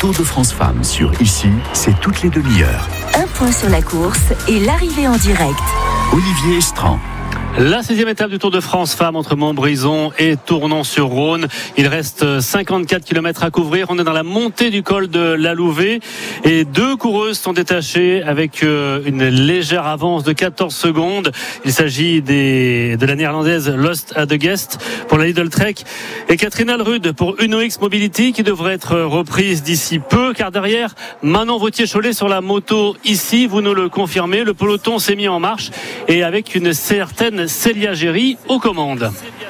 Tour de France Femmes sur Ici, c'est toutes les demi-heures. Un point sur la course et l'arrivée en direct. Olivier Estran. La 16e étape du Tour de France Femmes entre Montbrison et Tournon-sur-Rhône. Il reste 54 km à couvrir. On est dans la montée du col de la Louvet et deux coureuses sont détachées avec une légère avance de 14 secondes. Il s'agit de la néerlandaise Lost at the Guest pour la Lidl Trek et Catherine Alrud pour UNOX Mobility qui devrait être reprise d'ici peu, car derrière Manon Vautier-Cholet sur la moto ici, vous nous le confirmez, le peloton s'est mis en marche et avec une certaine Célia Géry aux commandes.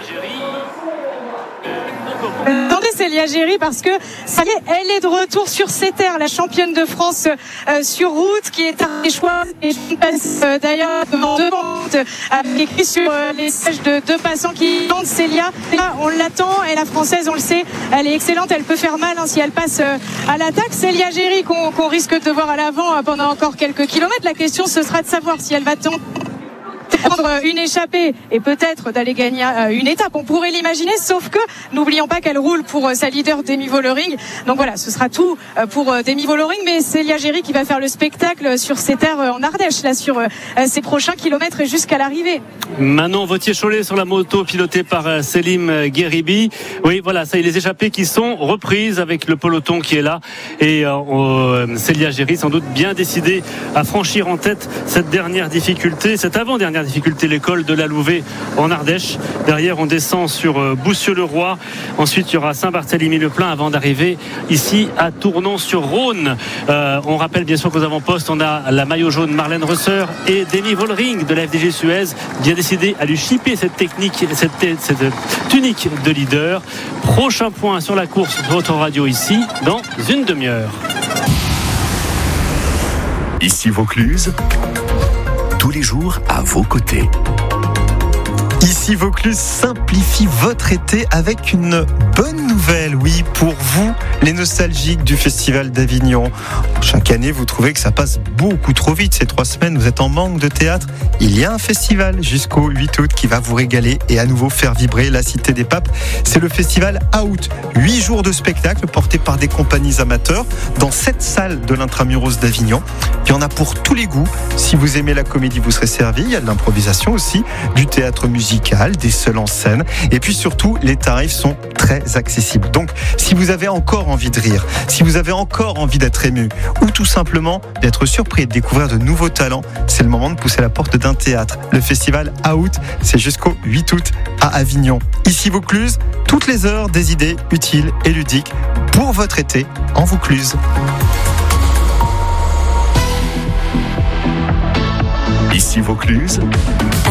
Attendez Célia Géry, parce que ça y est, elle est de retour sur ses terres, la championne de France sur route, qui est un des choix et je passe d'ailleurs devant avec écrit sur les sièges de deux passants qui tentent Célia. Là, on l'attend et la française, on le sait, elle est excellente, elle peut faire mal si elle passe à l'attaque. Célia Géry qu'on risque de voir à l'avant pendant encore quelques kilomètres. La question ce sera de savoir si elle va tenter prendre une échappée et peut-être d'aller gagner une étape. On pourrait l'imaginer, sauf que n'oublions pas qu'elle roule pour sa leader Demi Vollering. Donc voilà, ce sera tout pour Demi Vollering, mais Célia Géry qui va faire le spectacle sur ses terres en Ardèche, là sur ses prochains kilomètres et jusqu'à l'arrivée. Manon Vautier-Cholet sur la moto pilotée par Selim Gueribi. Oui, voilà, ça y est, les échappées qui sont reprises avec le peloton qui est là et Célia Géry sans doute bien décidée à franchir en tête cette dernière difficulté, cette avant-dernière difficulté, l'école de la Louvet en Ardèche. Derrière, on descend sur Boussieu-le-Roi. Ensuite, il y aura Saint-Barthélemy-le-Plain avant d'arriver ici à Tournon-sur-Rhône. On rappelle bien sûr qu'aux avant-postes, on a la maillot jaune Marlène Rösser et Demi Vollering de la FDJ Suez, bien décidé à lui chipper cette technique, cette tunique de leader. Prochain point sur la course de votre radio ici dans une demi-heure. Ici Vaucluse, tous les jours à vos côtés. Ici Vaucluse simplifie votre été avec une bonne nouvelle, oui, pour vous, les nostalgiques du Festival d'Avignon. Chaque année, vous trouvez que ça passe beaucoup trop vite. Ces 3 semaines, vous êtes en manque de théâtre. Il y a un festival jusqu'au 8 août qui va vous régaler et à nouveau faire vibrer la Cité des Papes. C'est le Festival Out. 8 jours de spectacle portés par des compagnies amateurs dans 7 salles de l'Intramuros d'Avignon. Il y en a pour tous les goûts. Si vous aimez la comédie, vous serez servi. Il y a de l'improvisation aussi, du théâtre musical, des seuls en scène. Et puis surtout, les tarifs sont très accessibles. Donc, si vous avez encore envie de rire, si vous avez encore envie d'être ému, ou tout simplement d'être surpris et de découvrir de nouveaux talents, c'est le moment de pousser la porte d'un théâtre. Le festival Out, c'est jusqu'au 8 août à Avignon. Ici Vaucluse, toutes les heures des idées utiles et ludiques pour votre été en Vaucluse. Ici Vaucluse.